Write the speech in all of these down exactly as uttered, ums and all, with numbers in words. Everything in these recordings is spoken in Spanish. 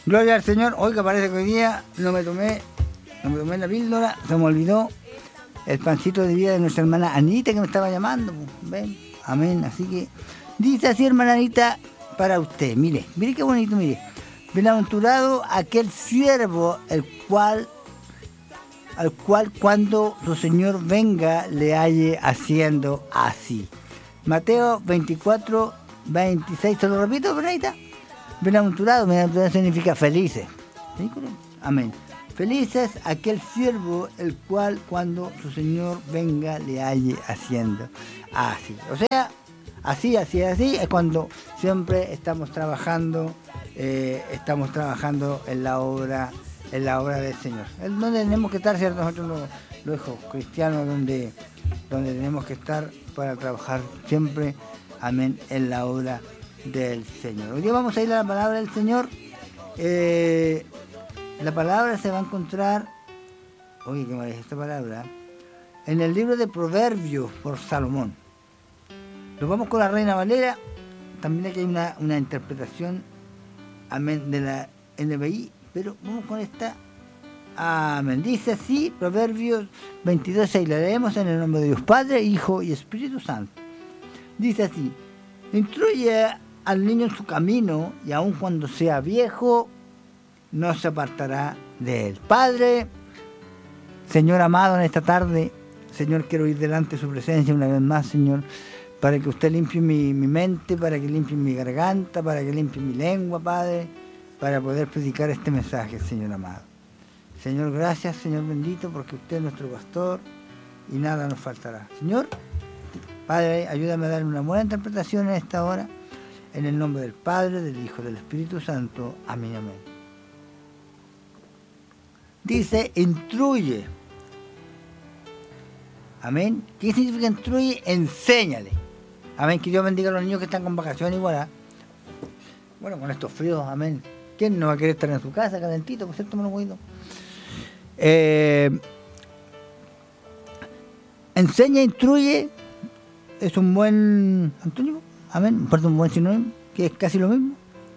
Gloria al Señor. Oiga, parece que hoy día no me tomé, no me tomé la píldora, se me olvidó el pancito de vida de nuestra hermana Anita que me estaba llamando. Ven, amén. Así que dice así, hermana Anita, para usted. Mire, mire qué bonito, mire. Bienaventurado aquel siervo el cual, al cual cuando su Señor venga le halle haciendo así. Mateo veinticuatro, veintiséis, ¿te lo repito, hermana Anita? Bienaventurado, bienaventurado significa felices. ¿Sí? Amén. Felices aquel siervo el cual cuando su Señor venga le halle haciendo así. O sea, así, así, así es cuando siempre estamos trabajando, eh, estamos trabajando en la obra, en la obra del Señor. Es donde tenemos que estar, ¿cierto? Nosotros los, los hijos cristianos, donde, donde tenemos que estar para trabajar siempre, amén, en la obra del Señor. Hoy día vamos a ir a la palabra del Señor. Eh, la palabra se va a encontrar, oye, qué maravilla esta palabra, en el libro de Proverbios por Salomón. Nos vamos con la Reina Valera. También aquí hay una, una interpretación, amén, de la N B I, pero vamos con esta. Amén. Dice así, Proverbios veintidós, seis. La leemos en el nombre de Dios Padre, Hijo y Espíritu Santo. Dice así: instruye al niño en su camino, y aun cuando sea viejo, no se apartará de él. Padre, Señor amado, en esta tarde, Señor, quiero ir delante de su presencia una vez más, Señor, para que usted limpie mi, mi mente, para que limpie mi garganta, para que limpie mi lengua, Padre, para poder predicar este mensaje, Señor amado. Señor, gracias, Señor bendito, porque usted es nuestro pastor y nada nos faltará. Señor, Padre, ayúdame a dar una buena interpretación en esta hora, en el nombre del Padre, del Hijo, del Espíritu Santo. Amén, amén. Dice, instruye. Amén. ¿Qué significa instruye? Enséñale. Amén. Que Dios bendiga a los niños que están con vacaciones igual. ¿eh? Bueno, con estos fríos, amén. ¿Quién no va a querer estar en su casa, calentito? Por cierto, me lo cuido. Eh, enseña, instruye. Es un buen antónimo. Amén. Perdón, un buen sinónimo, que es casi lo mismo.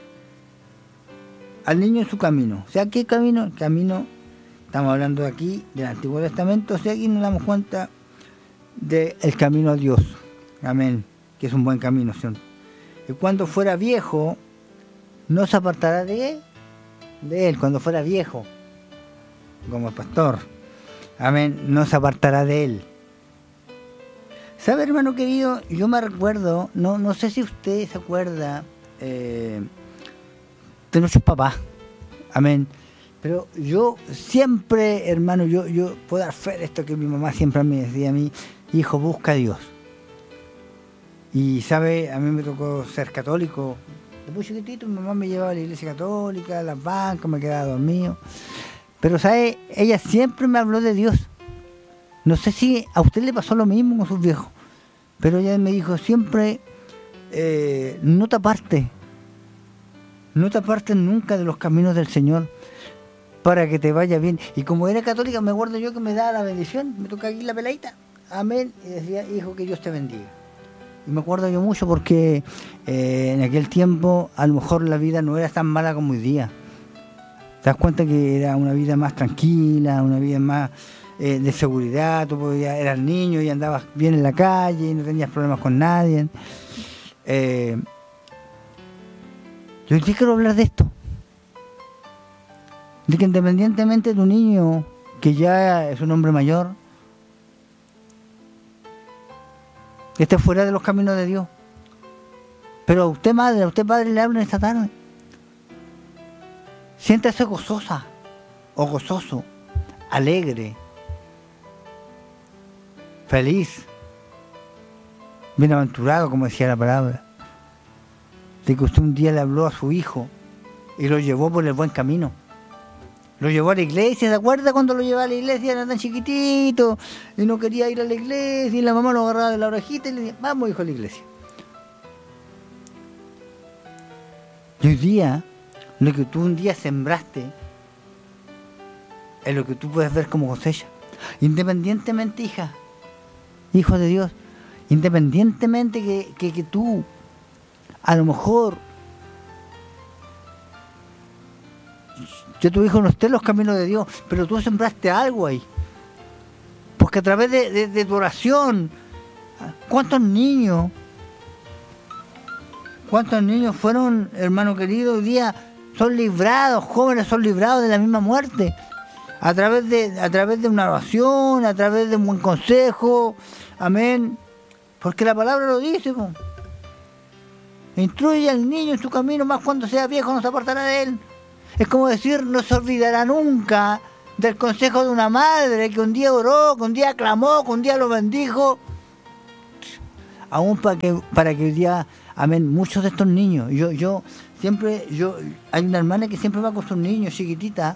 Al niño en su camino. O sea, ¿qué camino? El camino, estamos hablando aquí del Antiguo Testamento, o sea, aquí nos damos cuenta del camino a Dios. Amén. Que es un buen camino, ¿cierto? Y cuando fuera viejo, no se apartará de él, de él, cuando fuera viejo, como pastor. Amén. No se apartará de él. ¿Sabe, hermano querido? Yo me recuerdo, no, no sé si usted se acuerda eh, de nuestros papás. Amén. Pero yo siempre, hermano, yo, yo puedo dar fe de esto que mi mamá siempre me decía a mí: hijo, busca a Dios. Y, ¿sabe? A mí me tocó ser católico. De muy chiquitito, mi mamá me llevaba a la iglesia católica, a las bancas, me quedaba dormido. Pero, ¿sabe? Ella siempre me habló de Dios. No sé si a usted le pasó lo mismo con sus viejos, pero ella me dijo siempre, eh, no te apartes, no te apartes nunca de los caminos del Señor, para que te vaya bien. Y como era católica, me acuerdo yo que me daba la bendición, me toca aquí la peladita, amén, y decía, hijo, que Dios te bendiga. Y me acuerdo yo mucho porque eh, en aquel tiempo a lo mejor la vida no era tan mala como hoy día. Te das cuenta que era una vida más tranquila, una vida más eh, de seguridad. Tú podías, eras niño y andabas bien en la calle y no tenías problemas con nadie. Eh, yo sí quiero hablar de esto. De que independientemente de tu niño, que ya es un hombre mayor, que esté fuera de los caminos de Dios. Pero a usted, madre, a usted, padre, le hablo en esta tarde. Siéntase gozosa o gozoso, alegre, feliz, bienaventurado, como decía la palabra, de que usted un día le habló a su hijo y lo llevó por el buen camino. Lo llevó a la iglesia, ¿se acuerda cuando lo llevaba a la iglesia? Era tan chiquitito y no quería ir a la iglesia y la mamá lo agarraba de la orejita y le decía, vamos, hijo, a la iglesia. Y hoy día, lo que tú un día sembraste es lo que tú puedes ver como cosecha. Independientemente, hija, hijo de Dios, independientemente que, que, que tú a lo mejor yo tu hijo no esté en los caminos de Dios, pero tú sembraste algo ahí. Porque a través de, de, de tu oración, ¿cuántos niños, cuántos niños fueron, hermano querido, hoy día son librados, jóvenes son librados de la misma muerte? A través de, a través de una oración, a través de un buen consejo, amén. Porque la palabra lo dice, po. Instruye al niño en su camino, más cuando sea viejo no se apartará de él. Es como decir, no se olvidará nunca del consejo de una madre que un día oró, que un día clamó, que un día lo bendijo. Aún para que, para que hoy día, amén, muchos de estos niños, yo, yo siempre, yo, hay una hermana que siempre va con sus niños, chiquitita,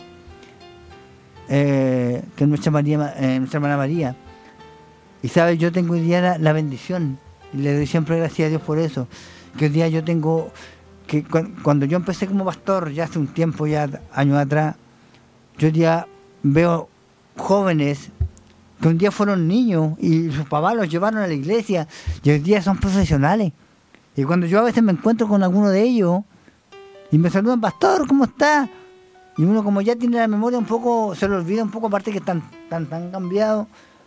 eh, que es nuestra, María, eh, nuestra hermana María. Y sabes, yo tengo hoy día la, la bendición, y le doy siempre gracias a Dios por eso, que hoy día yo tengo, que cuando yo empecé como pastor, ya hace un tiempo, ya años atrás, yo hoy día veo jóvenes que un día fueron niños y sus papás los llevaron a la iglesia y hoy día son profesionales. Y cuando yo a veces me encuentro con alguno de ellos y me saludan, pastor, ¿cómo está? Y uno como ya tiene la memoria un poco, se le olvida un poco, aparte que están tan, tan cambiados.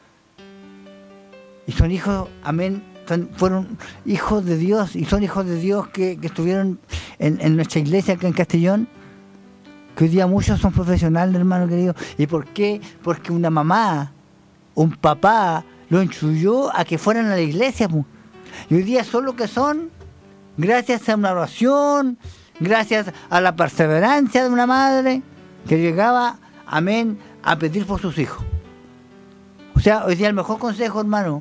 Y son hijos, amén, son, fueron hijos de Dios y son hijos de Dios que, que estuvieron en, en nuestra iglesia acá en Castellón. Que hoy día muchos son profesionales, hermano querido. ¿Y por qué? Porque una mamá, un papá, lo instruyó a que fueran a la iglesia. Pues. Y hoy día son lo que son, gracias a una oración, gracias a la perseverancia de una madre que llegaba, amén, a pedir por sus hijos. O sea, hoy día el mejor consejo, hermano,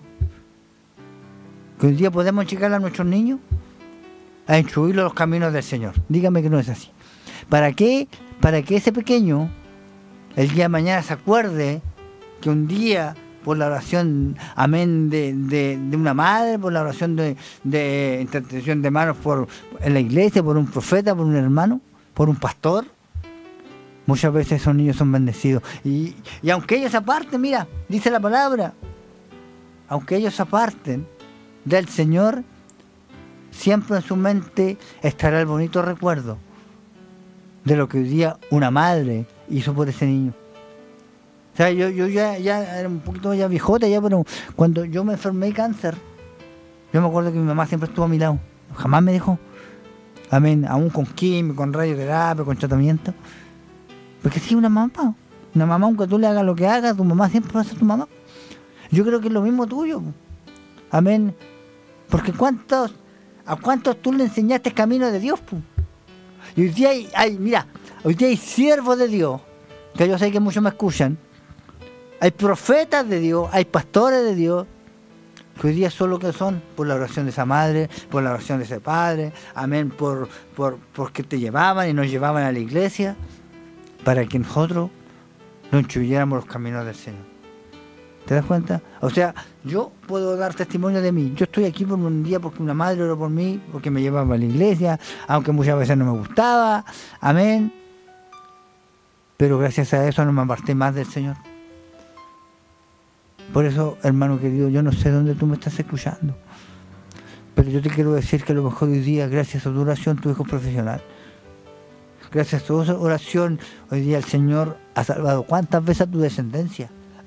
que hoy día podemos llegar a nuestros niños a instruirlos en los caminos del Señor. Dígame que no es así. ¿Para qué? Para que ese pequeño el día de mañana se acuerde que un día, por la oración, amén, de, de, de una madre, por la oración de, de intercesión de manos por, en la iglesia, por un profeta, por un hermano, por un pastor, muchas veces esos niños son bendecidos. Y, y aunque ellos se aparten, mira, dice la palabra, aunque ellos se aparten del Señor, siempre en su mente estará el bonito recuerdo de lo que hoy día una madre hizo por ese niño. O sea, yo, yo ya, ya era un poquito ya viejota, ya, pero cuando yo me enfermé de cáncer, yo me acuerdo que mi mamá siempre estuvo a mi lado. Jamás me dejó. Amén. Aún con quimio, con radioterapia, con tratamiento. Porque sí, una mamá. Una mamá, aunque tú le hagas lo que hagas, tu mamá siempre va a ser tu mamá. Yo creo que es lo mismo tuyo. Amén. Porque ¿cuántos, a cuántos tú le enseñaste el camino de Dios? Pu? Y hoy día hay, hay, mira, hoy día hay siervos de Dios, que yo sé que muchos me escuchan. Hay profetas de Dios, hay pastores de Dios, que hoy día son lo que son, por la oración de esa madre, por la oración de ese padre, amén, por, por, porque te llevaban y nos llevaban a la iglesia, para que nosotros nos instruyéramos los caminos del Señor. ¿Te das cuenta? O sea, yo puedo dar testimonio de mí. Yo estoy aquí por un día porque una madre oró por mí, porque me llevaba a la iglesia, aunque muchas veces no me gustaba. Amén. Pero gracias a eso no me aparté más del Señor. Por eso, hermano querido, yo no sé dónde tú me estás escuchando. Pero yo te quiero decir que a lo mejor hoy día, gracias a tu oración, tu hijo es profesional. Gracias a tu oración, hoy día el Señor ha salvado cuántas veces a tu descendencia.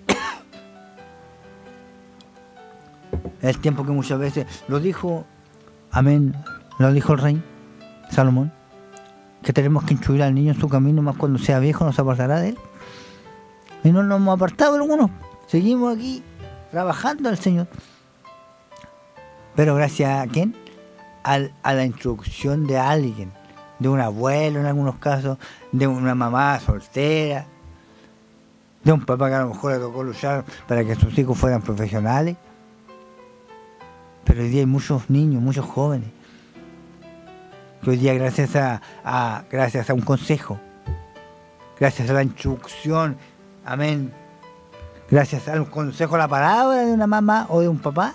El tiempo que muchas veces lo dijo, amén, lo dijo el rey Salomón, que tenemos que instruir al niño en su camino, más cuando sea viejo no se apartará de él. Y no nos hemos apartado algunos, seguimos aquí trabajando al Señor. Pero gracias a quién? Al, a la instrucción de alguien, de un abuelo en algunos casos, de una mamá soltera, de un papá que a lo mejor le tocó luchar para que sus hijos fueran profesionales. Pero hoy día hay muchos niños, muchos jóvenes, que hoy día gracias a, a, gracias a un consejo, gracias a la instrucción, amén, gracias al consejo, a la palabra de una mamá o de un papá,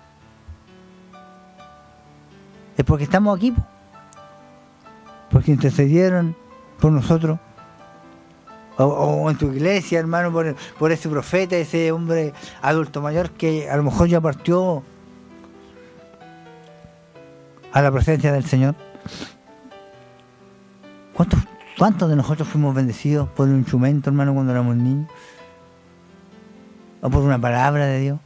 es porque estamos aquí, porque intercedieron por nosotros, o, o en tu iglesia, hermano, por, por ese profeta, ese hombre adulto mayor que a lo mejor ya partió a la presencia del Señor. ¿Cuántos ¿Cuántos de nosotros fuimos bendecidos por un instrumento, hermano, cuando éramos niños? O por una palabra de Dios.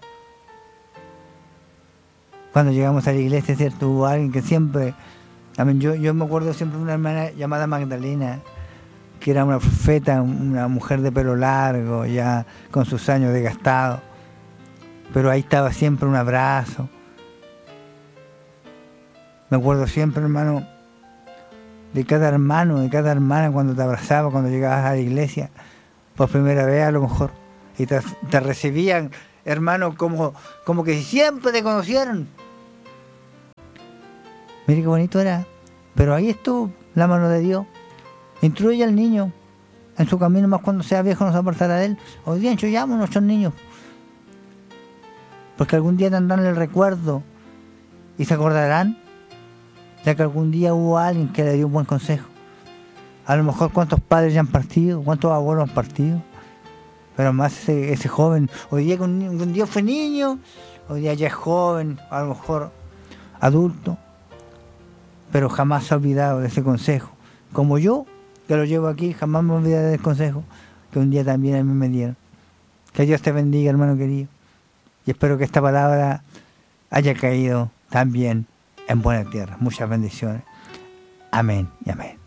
Cuando llegamos a la iglesia, ¿cierto? Hubo alguien que siempre... Amén. Yo, yo me acuerdo siempre de una hermana llamada Magdalena, que era una profeta, una mujer de pelo largo, ya con sus años desgastados. Pero ahí estaba siempre un abrazo. Me acuerdo siempre, hermano, de cada hermano, de cada hermana cuando te abrazaba, cuando llegabas a la iglesia, por primera vez a lo mejor, y te, te recibían, hermano, como, como que siempre te conocieron. Mire qué bonito era, pero ahí estuvo la mano de Dios. Instruye al niño en su camino, más cuando sea viejo no se apartará de él. Hoy día enchullamos a nuestros niños, porque algún día tendrán el recuerdo y se acordarán ya que algún día hubo alguien que le dio un buen consejo. A lo mejor cuántos padres ya han partido, cuántos abuelos han partido, pero más ese, ese joven, hoy día que un, un día fue niño, hoy día ya es joven, a lo mejor adulto, pero jamás se ha olvidado de ese consejo. Como yo, que lo llevo aquí, jamás me olvidaré del consejo que un día también a mí me dieron. Que Dios te bendiga, hermano querido, y espero que esta palabra haya caído también en buena tierra. Muchas bendiciones. Amén y amén.